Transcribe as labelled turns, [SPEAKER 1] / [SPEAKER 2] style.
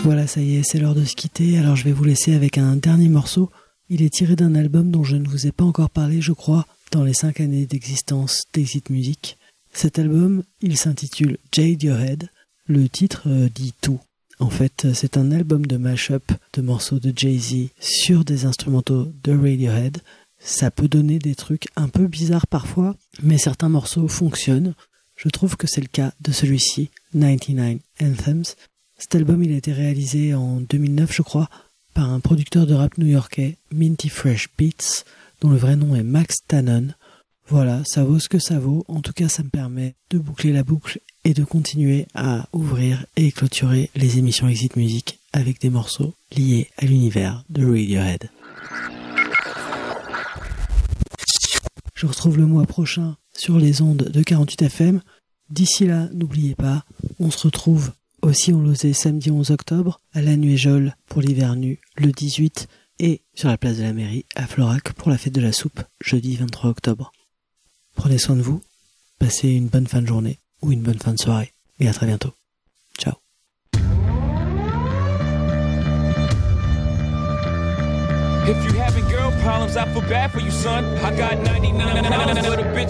[SPEAKER 1] Voilà, ça y est, c'est l'heure de se quitter, alors je vais vous laisser avec un dernier morceau. Il est tiré d'un album dont je ne vous ai pas encore parlé, je crois, dans les 5 années d'existence d'Exit Music. Cet album, il s'intitule Jade Your Head. Le titre dit tout. En fait, c'est un album de mash-up de morceaux de Jay-Z sur des instrumentaux de Radiohead. Ça peut donner des trucs un peu bizarres parfois, mais certains morceaux fonctionnent. Je trouve que c'est le cas de celui-ci, 99 Anthems. Cet album, il a été réalisé en 2009, je crois, par un producteur de rap new-yorkais, Minty Fresh Beats, dont le vrai nom est Max Tannen. Voilà, ça vaut ce que ça vaut. En tout cas, ça me permet de boucler la boucle et de continuer à ouvrir et clôturer les émissions Exit Music avec des morceaux liés à l'univers de Radiohead. Je vous retrouve le mois prochain sur les ondes de 48 FM. D'ici là, n'oubliez pas, on se retrouve aussi on l'osait samedi 11 octobre à la Nuéjole pour l'hiver nu le 18 et sur la place de la mairie à Florac pour la fête de la soupe jeudi 23 octobre. Prenez soin de vous, passez une bonne fin de journée ou une bonne fin de soirée et à très bientôt. Ciao.
[SPEAKER 2] If you having girl problems, I feel bad for you, son. I got 99 for the bitch